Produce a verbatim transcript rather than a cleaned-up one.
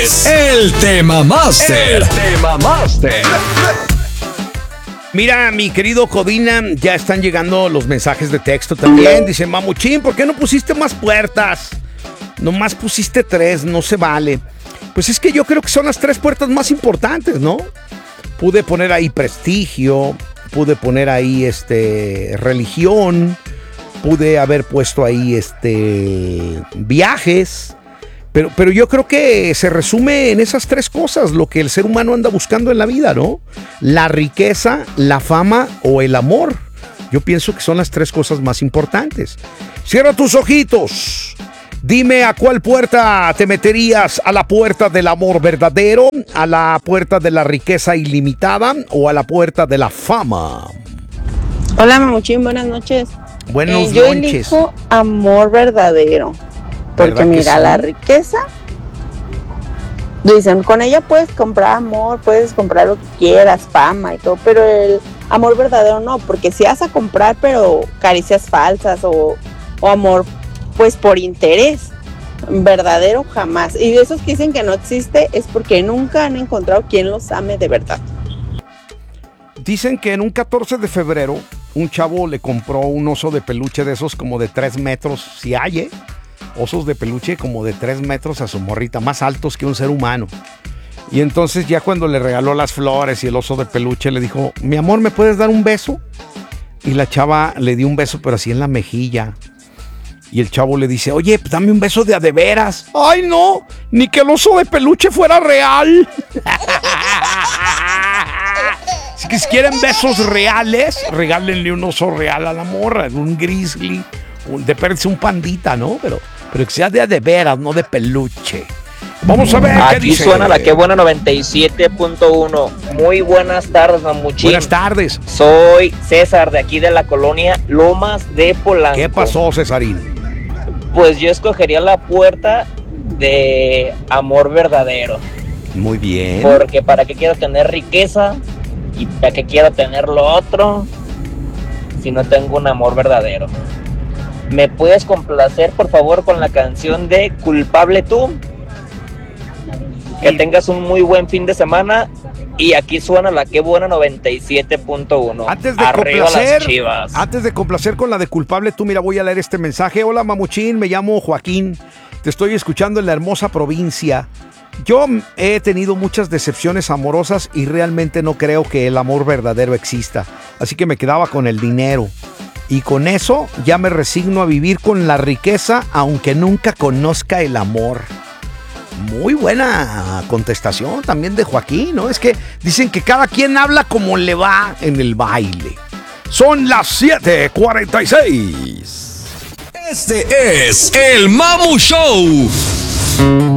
es el Tema Master. El Tema Master. Mira, mi querido Codina, ya están llegando los mensajes de texto también. Dice, Mamuchín, ¿por qué no pusiste más puertas? Nomás pusiste tres, no se vale. Pues es que yo creo que son las tres puertas más importantes, ¿no? Pude poner ahí prestigio, pude poner ahí este religión, pude haber puesto ahí este viajes. Pero, pero yo creo que se resume en esas tres cosas lo que el ser humano anda buscando en la vida, ¿no? La riqueza, la fama o el amor. Yo pienso que son las tres cosas más importantes. Cierra tus ojitos. Dime a cuál puerta te meterías, a la puerta del amor verdadero, a la puerta de la riqueza ilimitada o a la puerta de la fama. Hola, Mamuchín, buenas noches. Buenas eh, yo noches. elijo amor verdadero. Porque mira, sí? La riqueza, dicen, con ella puedes comprar amor, puedes comprar lo que quieras, fama y todo, pero el amor verdadero no, porque si vas a comprar, pero caricias falsas o, o amor, pues por interés, verdadero jamás. Y de esos que dicen que no existe es porque nunca han encontrado quien los ame de verdad. Dicen que en un catorce de febrero, un chavo le compró un oso de peluche de esos como de tres metros, si hay, ¿eh? Osos de peluche como de tres metros a su morrita, más altos que un ser humano. Y entonces ya cuando le regaló las flores y el oso de peluche le dijo, mi amor, ¿me puedes dar un beso? Y la chava le dio un beso, pero así en la mejilla. Y el chavo le dice, oye, pues dame un beso de a de veras. ¡Ay, no! Ni que el oso de peluche fuera real. Así que si quieren besos reales, regálenle un oso real a la morra, un grizzly, un, de perderse un pandita, ¿no? Pero, pero que sea de a de veras, no de peluche. Vamos a ver Aquí qué dice. Aquí suena la que buena noventa y siete punto uno. Muy buenas tardes, Mamuchín. Buenas tardes. Soy César, de aquí de la colonia Lomas de Polanco. ¿Qué pasó, Cesarín? Pues yo escogería la puerta de amor verdadero. Muy bien. Porque para qué quiero tener riqueza y para qué quiero tener lo otro si no tengo un amor verdadero. ¿Me puedes complacer, por favor, con la canción de Culpable Tú? Que tengas un muy buen fin de semana. Y aquí suena la que buena noventa y siete punto uno. Antes de Arriba complacer, las Chivas. Antes de complacer con la de Culpable Tú, mira, voy a leer este mensaje. Hola, Mamuchín, me llamo Joaquín. Te estoy escuchando en la hermosa provincia. Yo he tenido muchas decepciones amorosas y realmente no creo que el amor verdadero exista. Así que me quedaba con el dinero. Y con eso ya me resigno a vivir con la riqueza, aunque nunca conozca el amor. Muy buena contestación también de Joaquín, ¿no? Es que dicen que cada quien habla como le va en el baile. Son las siete cuarenta y seis. Este es el Mamu Show.